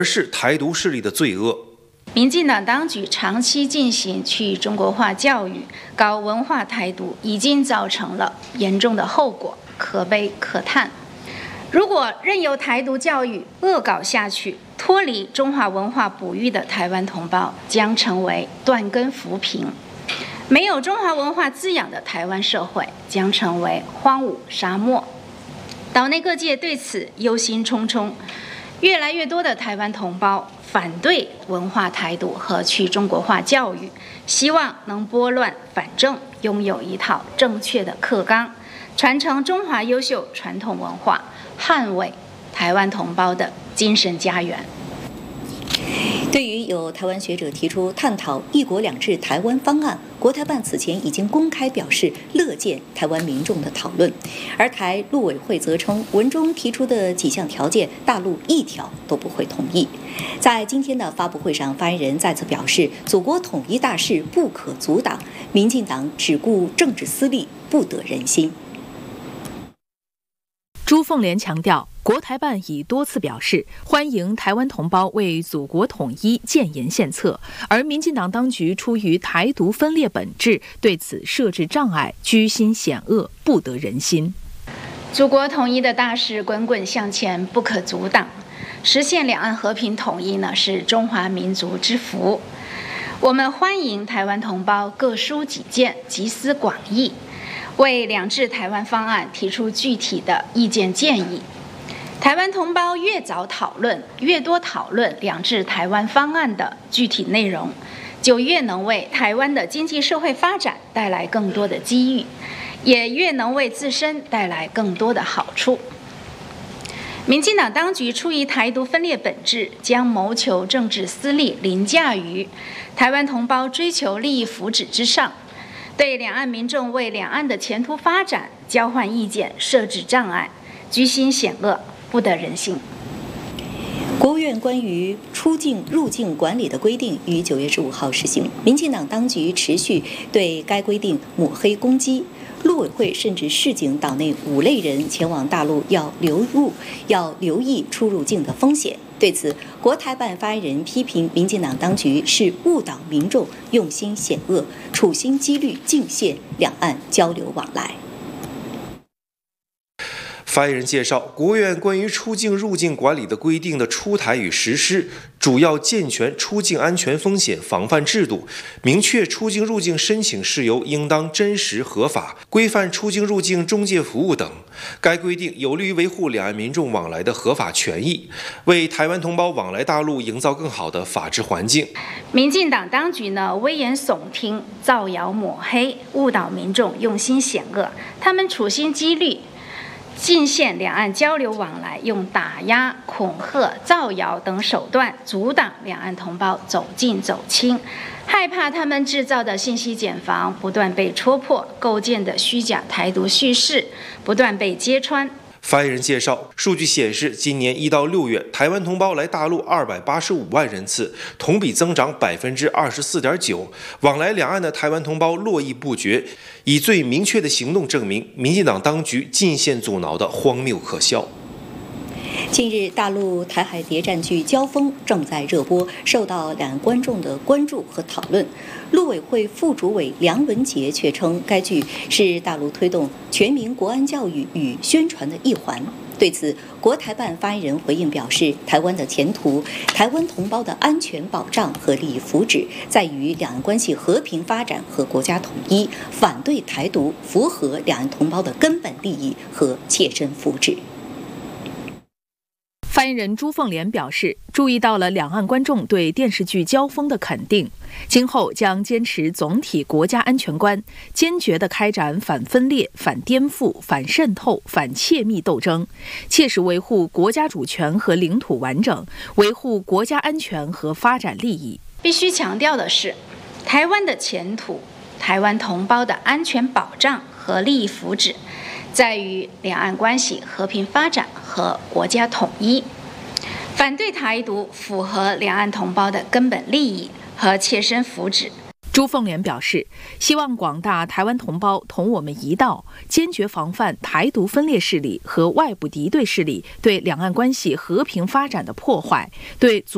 是台独势力的罪恶。 民进党当局长期进行去中国化教育，搞文化台独，已经造成了严重的后果，可悲可叹。如果任由台独教育恶搞下去，脱离中华文化哺育的台湾同胞将成为断根浮萍；没有中华文化滋养的台湾社会将成为荒芜沙漠。岛内各界对此忧心忡忡，越来越多的台湾同胞反对文化台独和去中国化教育，希望能拨乱反正，拥有一套正确的课纲，传承中华优秀传统文化，捍卫台湾同胞的精神家园。 对于有台湾学者提出探讨“一国两制”台湾方案，国台办此前已经公开表示乐见台湾民众的讨论，而台陆委会则称文中提出的几项条件，大陆一条都不会同意。在今天的发布会上，发言人再次表示，祖国统一大势不可阻挡，民进党只顾政治私利，不得人心。 朱凤莲强调，国台办已多次表示欢迎台湾同胞为祖国统一建言献策，而民进党当局出于台独分裂本质，对此设置障碍，居心险恶，不得人心。 祖国统一的大势滚滚向前，不可阻挡。实现两岸和平统一呢，是中华民族之福。我们欢迎台湾同胞各抒己见，集思广益，为两制台湾方案提出具体的意见建议。台湾同胞越早讨论，越多讨论两制台湾方案的具体内容，就越能为台湾的经济社会发展带来更多的机遇，也越能为自身带来更多的好处。民进党当局出于台独分裂本质，将谋求政治私利凌驾于台湾同胞追求利益福祉之上，对两岸民众为两岸的前途发展交换意见设置障碍，居心险恶，不得人心。 国务院关于出境入境管理的规定于9月15号实行，民进党当局持续对该规定抹黑攻击，陆委会甚至示警岛内5类人前往大陆要留意出入境的风险。对此，国台办发言人批评民进党当局是误导民众，用心险恶，处心积虑禁限两岸交流往来。 发言人介绍，国务院关于出境入境管理的规定的出台与实施，主要健全出境安全风险防范制度，明确出境入境申请事由应当真实合法，规范出境入境中介服务等。该规定有利于维护两岸民众往来的合法权益，为台湾同胞往来大陆营造更好的法治环境。 民进党当局呢，危言耸听，造谣抹黑，误导民众，用心险恶。他们处心积虑禁限两岸交流往来，用打压、恐吓、造谣等手段阻挡两岸同胞走近走亲，害怕他们制造的信息茧房不断被戳破，构建的虚假台独叙事不断被揭穿。 发言人介绍，数据显示，今年1到6月，台湾同胞来大陆285万人次，同比增长24.9%，往来两岸的台湾同胞络绎不绝，以最明确的行动证明民进党当局禁限阻挠的荒谬可笑。 近日，大陆台海谍战剧《交锋》正在热播，受到两岸观众的关注和讨论。陆委会副主委梁文杰却称，该剧是大陆推动全民国安教育与宣传的一环。对此，国台办发言人回应表示，台湾的前途、台湾同胞的安全保障和利益福祉，在于两岸关系和平发展和国家统一，反对台独符合两岸同胞的根本利益和切身福祉。 发言人朱凤莲表示，注意到了两岸观众对电视剧《交锋》的肯定，今后将坚持总体国家安全观，坚决地开展反分裂、反颠覆、反渗透、反窃密斗争，切实维护国家主权和领土完整，维护国家安全和发展利益。 必须强调的是，台湾的前途、台湾同胞的安全保障和利益福祉，在于两岸关系和平发展和国家统一。反对台独符合两岸同胞的根本利益和切身福祉。 朱凤莲表示，希望广大台湾同胞同我们一道，坚决防范台独分裂势力和外部敌对势力对两岸关系和平发展的破坏，对